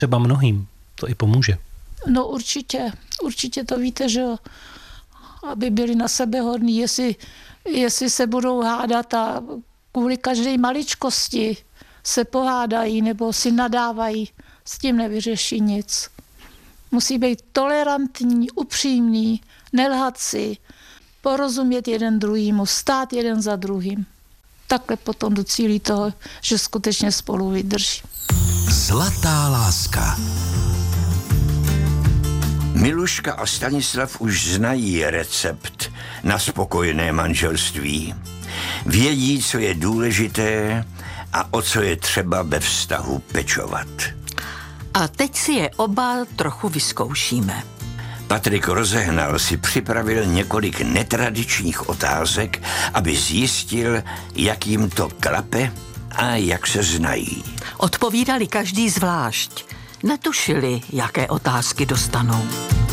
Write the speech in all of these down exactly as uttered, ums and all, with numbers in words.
Třeba mnohým to i pomůže. No určitě, určitě to víte, že jo, aby byli na sebe hodní, jestli, jestli se budou hádat a kvůli každé maličkosti se pohádají nebo si nadávají, s tím nevyřeší nic. Musí být tolerantní, upřímný, nelhat si, porozumět jeden druhýmu, stát jeden za druhým. Takhle potom docílí toho, že skutečně spolu vydrží. Zlatá láska. Miluška a Stanislav už znají recept na spokojené manželství. Vědí, co je důležité a o co je třeba ve vztahu pečovat. A teď si je oba trochu vyzkoušíme. Patrik Rozehnal si připravil několik netradičních otázek, aby zjistil, jak jim to klape a jak se znají. Odpovídali každý zvlášť. Netušili, jaké otázky dostanou.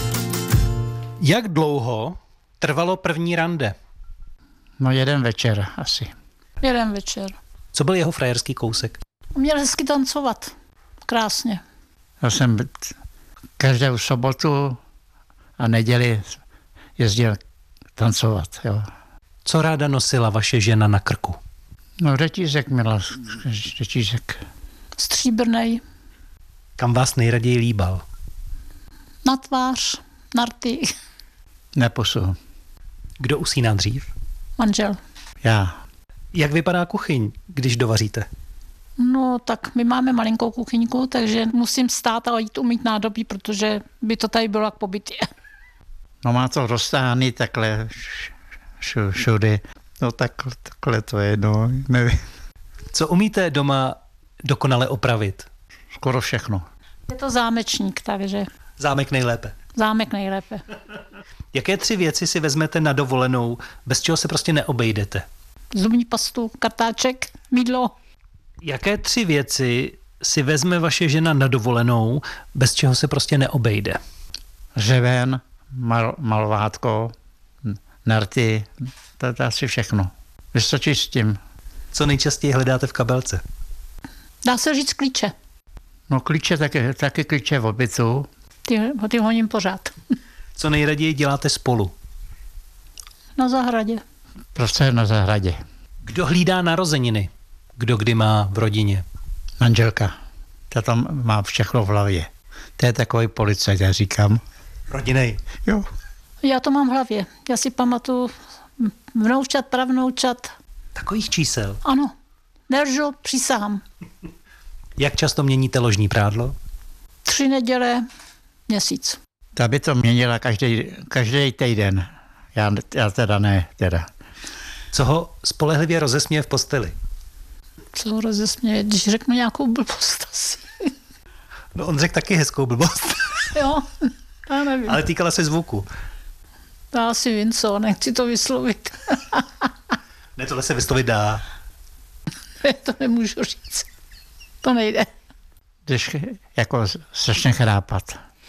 Jak dlouho trvalo první rande? No jeden večer asi. Jeden večer. Co byl jeho frajerský kousek? Měl hezky tancovat. Krásně. Já jsem každou sobotu a neděli jezdil tancovat. Jo. Co ráda nosila vaše žena na krku? No řetízek měla, řetízek. Stříbrnej. Kam vás nejraději líbal? Na tvář, na rty. Neposu. Kdo usíná dřív? Manžel. Já. Jak vypadá kuchyň, když dovaříte? No tak my máme malinkou kuchyňku, takže musím stát a jít umýt nádobí, protože by to tady bylo jak po bytě. No má to roztáhaný takhle š, všude. No takhle, takhle to je, no nevím. Co umíte doma dokonale opravit? Skoro všechno. Je to zámečník, takže Zámek nejlépe. zámek nejlépe. Jaké tři věci si vezmete na dovolenou, bez čeho se prostě neobejdete? Zubní pastu, kartáček, mýdlo. Jaké tři věci si vezme vaše žena na dovolenou, bez čeho se prostě neobejde? Řeven, mal, malvátko, narty, to je asi všechno. Vystačí s tím. Co nejčastěji hledáte v kabelce? Dá se říct klíče. No klíče, taky, taky klíče v bytu. Ty, ty honím pořád. Co nejraději děláte spolu? Na zahradě. Prostě na zahradě. Kdo hlídá narozeniny? Kdo kdy má v rodině? Manželka. Ta tam má všechno v hlavě. To je takový policajt, já říkám. Rodinej. Jo. Já to mám v hlavě. Já si pamatuju vnoučat, pravnoučat. Takových čísel. Ano. Nelžu, přísahám. Jak často měníte ložní prádlo? Tři neděle, měsíc. Ta by to měnila každý, každý týden. Já, já teda ne, teda. Co ho spolehlivě rozesměje v posteli? Co ho rozesměje, když řeknu nějakou blbost asi. No on řekl taky hezkou blbost. Jo, já nevím. Ale týkala se zvuku. Já asi vím co, nechci to vyslovit. Ne, tohle se vyslovit dá. Ne, to nemůžu říct. To nejde. Když jako strašně chrápat.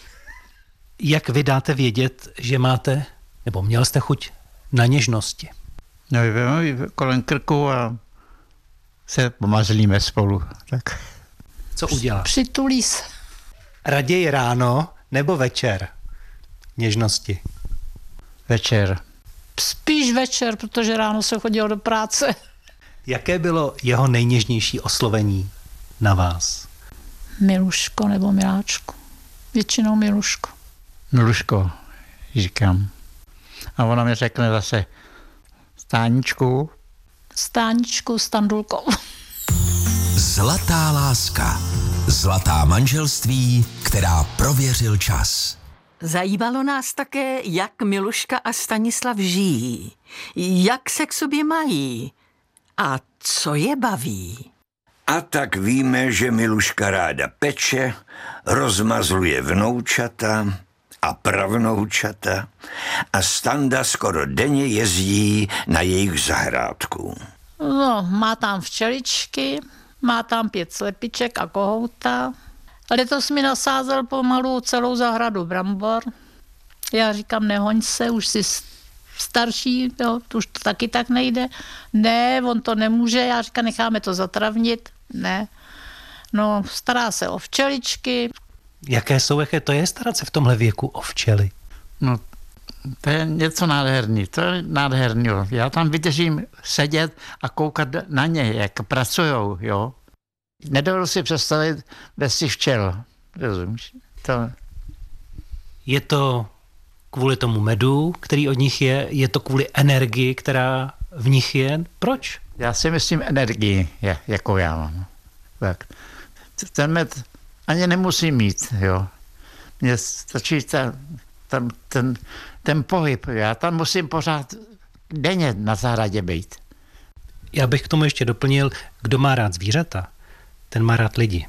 Jak vy dáte vědět, že máte, nebo měl jste chuť na něžnosti? No, kolem krku a se pomazlíme spolu. Tak. Co udělá? Přitulí se. Raději ráno nebo večer něžnosti? Večer. Spíš večer, protože ráno se chodilo do práce. Jaké bylo jeho nejněžnější oslovení na vás? Miluško nebo miláčku. Většinou Miluško. Miluško, říkám. A ona mi řekne zase Stáničku. Stáničku s Tandulkou. Zlatá láska. Zlatá manželství, která prověřil čas. Zajímalo nás také, jak Miluška a Stanislav žijí, jak se k sobě mají a co je baví. A tak víme, že Miluška ráda peče, rozmazluje vnoučata a pravnoučata a Standa skoro denně jezdí na jejich zahrádku. No, má tam včeličky, má tam pět slepiček a kohouta. Letos mi nasázel pomalu celou zahradu brambor. Já říkám, nehoň se, už jsi starší, jo, to už to taky tak nejde. Ne, on to nemůže, já říkám, necháme to zatravnit. Ne. No, stará se o včeličky, Jaké jsou, jaké to je starat se v tomhle věku o včely? No, to je něco nádherný, to je nádherný. Já tam vydržím sedět a koukat na ně, jak pracujou, jo. Nedovedu si představit bez těch včel, rozumíš? To... Je to kvůli tomu medu, který od nich je? Je to kvůli energii, která v nich je? Proč? Já si myslím energii, je, jako já mám. Tak. Ten med ani nemusím mít, jo. Mně stačí ta, tam, ten, ten pohyb. Já tam musím pořád denně na zahradě být. Já bych k tomu ještě doplnil, kdo má rád zvířata, ten má rád lidi.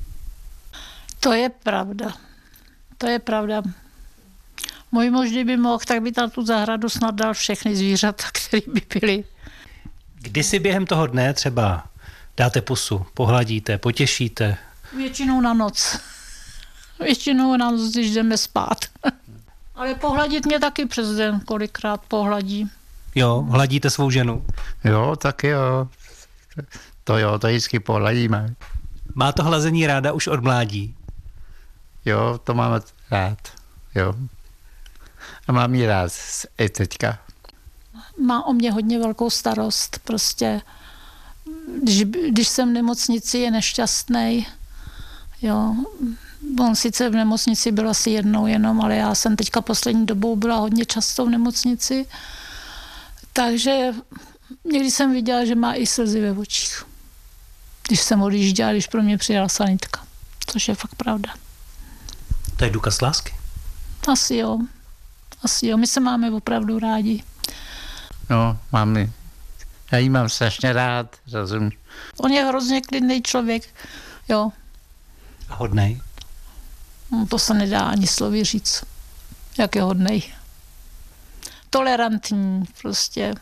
To je pravda. To je pravda. Můj muž, kdyby mohl, tak by tam tu zahradu snad dal všechny zvířata, které by byly. Kdy si během toho dne třeba dáte pusu, pohladíte, potěšíte? Většinou na noc. Většinou na noc, když jdeme spát. Ale pohladit mě taky přes den, kolikrát pohladí. Jo, hladíte svou ženu? Jo, tak jo. To jo, to vždycky pohladíme. Má to hlazení ráda už od mládí? Jo, to máme rád, jo. A mám ji rád i teďka. Má o mě hodně velkou starost. Prostě, když, když jsem v nemocnici, je nešťastný. Jo. On sice v nemocnici byl asi jednou jenom, ale já jsem teďka poslední dobou byla hodně často v nemocnici. Takže někdy jsem viděla, že má i slzy ve očích. Když jsem odjížděla, když pro mě přijela sanitka. Což je fakt pravda. To je důkaz lásky. Asi jo. Asi jo. My se máme opravdu rádi. No, mám ji. Já ji mám strašně rád, rozumíš. On je hrozně klidný člověk. Jo. A hodnej? No, to se nedá ani slovy říct. Jak je hodnej. Tolerantní prostě.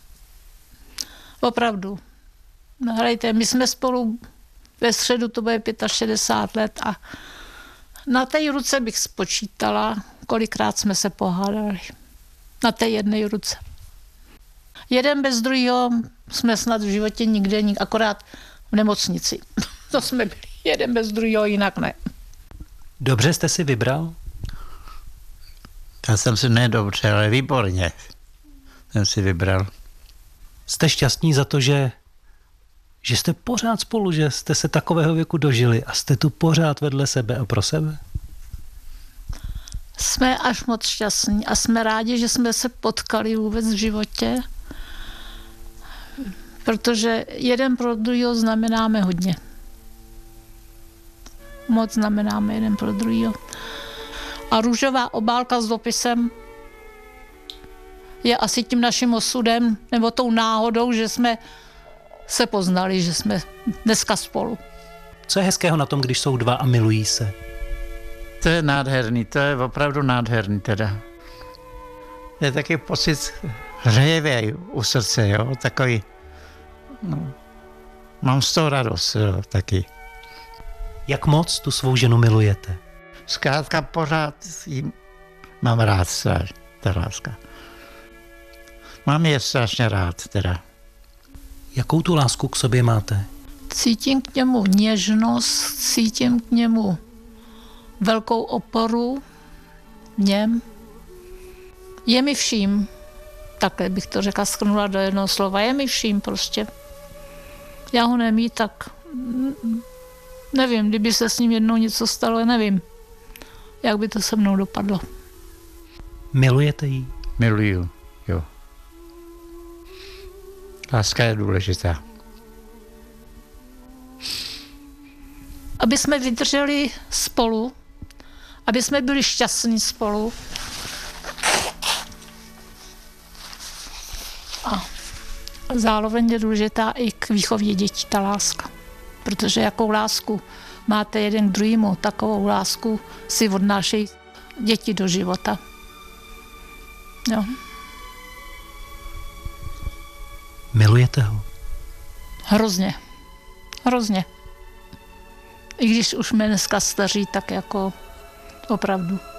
Opravdu. No, hrajte, my jsme spolu ve středu, to bude šedesát pět let a na té ruce bych spočítala, kolikrát jsme se pohádali. Na té jedné ruce. Jeden bez druhého jsme snad v životě nikde, akorát v nemocnici. To jsme byli jeden bez druhého, jinak ne. Dobře jste si vybral? Já jsem si nedobře, ale výborně jsem si vybral. Jste šťastní za to, že, že jste pořád spolu, že jste se takového věku dožili a jste tu pořád vedle sebe a pro sebe? Jsme až moc šťastní a jsme rádi, že jsme se potkali vůbec v životě, protože jeden pro druhého znamenáme hodně. Moc znamenáme jeden pro druhého. A růžová obálka s dopisem je asi tím naším osudem nebo tou náhodou, že jsme se poznali, že jsme dneska spolu. Co je hezkého na tom, když jsou dva a milují se? To je nádherný, to je opravdu nádherný teda. Je taky pocit hřejivý u srdce, jo, takový, no, mám z toho radost, jo, taky. Jak moc tu svou ženu milujete? Zkrátka pořád jí mám rád, ta láska. Mám je strašně rád, teda. Jakou tu lásku k sobě máte? Cítím k němu něžnost, cítím k němu velkou oporu v něm. Je mi vším, takhle bych to řekla, shrnula do jednoho slova, je mi vším prostě. Já ho nemít, tak nevím, kdyby se s ním jednou něco stalo, nevím, jak by to se mnou dopadlo. Milujete ji? Miluju, jo. Láska je důležitá. Aby jsme vydrželi spolu, aby jsme byli šťastní spolu. A zároveň je důležitá i k výchově dětí ta láska. Protože jakou lásku máte jeden k druhému, takovou lásku si odnášejí děti do života. Jo. Milujete ho? Hrozně. Hrozně. I když už jsme dneska staří, tak jako opravdu.